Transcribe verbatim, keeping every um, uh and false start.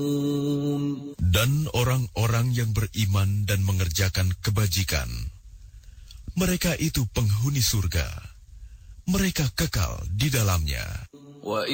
Dan orang-orang yang beriman dan mengerjakan kebajikan, mereka itu penghuni surga. Mereka kekal di dalamnya.